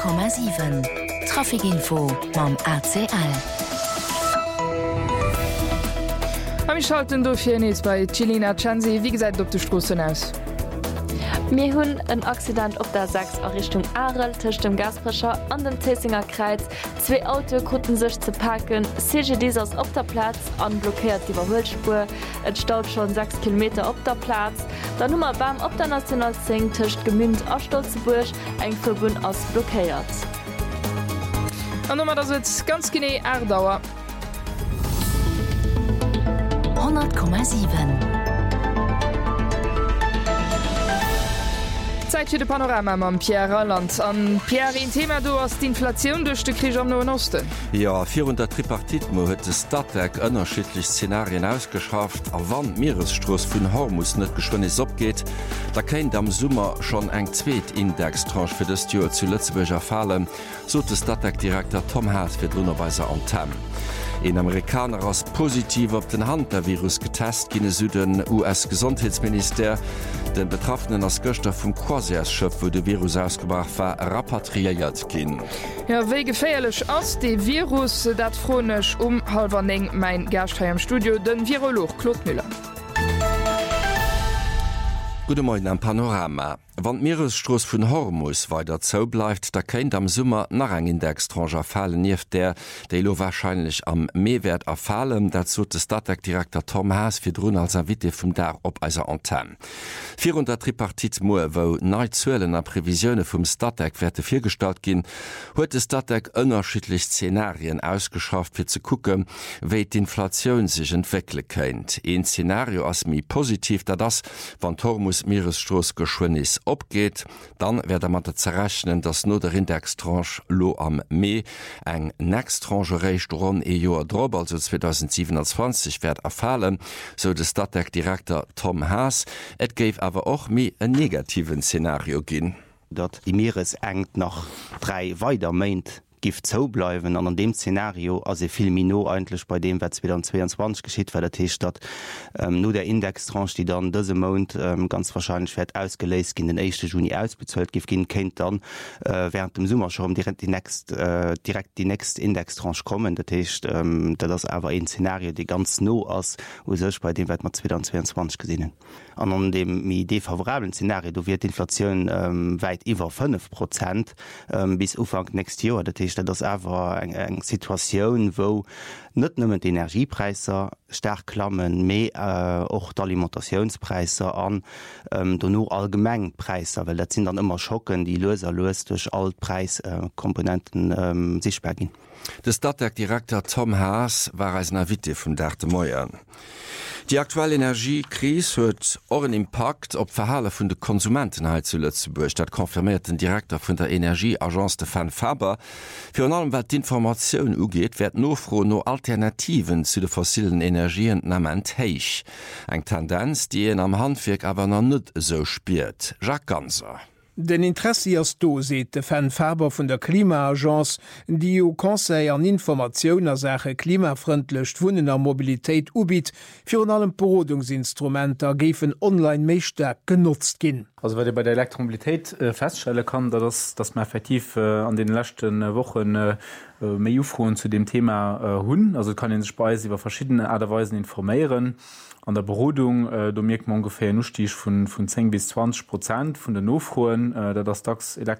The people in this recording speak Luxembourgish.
100,7 Trafikinfo mam ACL. Am schalten dofir nees bei Chilina Chansi, wie gesagt op de Strossen aus. Mir hunn en Accident op der 6 a Richtung Arel tech dem Gasprescher an den Tessinger Kreiz. 2 Auto kutten sech ze packen, CGD ass op der Platz anblockiert iwwer Wëllspur. Et staut schon 6 km op der Platz. Der Nummer beim op der National 10 techt Gemünd a Stolzeburg eng Verbund ass blockéiert. An Nummer dat ganz gené Erdauer 100,7. Zeit für de Panorama am Pierre Rolland. An Pierre in Thema du hast die Inflation durch den Krieg am Nahen Osten. Ja, 400 Tripartitmo huet de Stadtwerk ënnerschillich Szenarien ausgeschafft, a wann Meeresstroos vun Hormus net geschwonnes opgeht, da kenint am Summer schon eng Zzweet-Indextranche fir de Stuer zu Lützeburger fallen, so de Stadtwerkdirektor Tom Haas fir d'Unerweiser an Tem. En Amerikaner ass positiv op den Hand der Virus getest ginne Süden US-Gesundheitsminister den Betroffenen as Göster vum Quasiasschëff, wo de Virus ausgebracht war, rapatriiert ginn. Ja, wéi geféierlech ass de Virus dat fronech halverning mein Gerstfeier am Studio den Virolog Claude Müller. Gute Morgen am Panorama. Wann Meeresstroos vun Hormus weiter zo bleibt, da kennt am Summer nach eng Indextranger fallen nief der lo wahrscheinlich am Mehrwert erfallen, dazu de Stadtwerkdirektor Tom Haas fir Drun als Wite vum der op eiser Antenne. 400 Tripartitmo, wo neizuelen a Prävisionune vum Stadtwerkwerte firstalt gin, huet de Stadtwerk ënnerschiedlich Szenarien ausgeschafft fir ze kucken, wéi d'Inflationun sich entwickle kennt. Ein Szenario ass mi positiv, da das wann Hormus Meeresstroos geschwun is opgeht, dann werde man zerrechnen, dass no der Indextranche lo am Mai eng nächsttranche reicht rund e Joer drop, also 2027 werd erfallen, so de Stadtwerkdirektor Tom Haas. Et géif aber auch mi en negativen Szenario ginn. Dat die Meeresengd nach 3 weiter meint gift zo bleiwen an dem Szenario as e viel Mino eigentlich bei dem, wat 2022 geschieht, weil der Teestadt no der Indextranche, die dann dëse Mount ganz wahrscheinlich werd ausgeléist gin den 1. Juni ausbezölt gif gin kennt dann während dem Summer schon direkt die nächst Indextranche kommen. Der Techt dat das awer ein Szenario, die ganz no ass wo sech bei dem wat man 2022 gesinnen. An dem mi defavorablen Szenario, du wird Inflationun weit iwwer 5% bis Ufang näst Jahr. Das awer eng Situationun, wo net nëmmen d Energiepreiser stark klammen, méi och d'Alimentationspreise an do no allgemeng Preiser, well dat sinn dann immer Schocken, die loser duch Altpreiskomponenten sichtbar gin. De Stadtwerkdirektor Tom Haas war als Navite vun Derte Moier. Die aktuelle Energiekrise huet oren Impact op Verhale vun de Konsumentenheit zu Lützeburg. Dat konfirmiert den Direktor vun der Energieagenz Stefan Faber. Für an allem wat d'Informationun ugeet, werd nofro no Alternativen zu de fossilen Energien namment héich. Eng Tendenz, die en am Handwerk awer noch net so spiert. Jacques Ganser. Den Interesse as do seet de Fan Faber vun der Klimaagenz, die o Konseil an Informationoner Sache klimafrëndlecht Wunener Mobilitéit ubit, fir an allem Berodungsinstrumenter géfen online méichster genutzt ginn. Also weil ihr bei der Elektromobilität feststellen kann, dass man effektiv an den letzten Wochen mehr Ufroen zu dem Thema hun. Also kann den Speise über verschiedene Art und Weisen informieren. An der Berodung, da merkt man ungefähr nur Stich von 10 bis 20% von den Aufruhen, da das DAX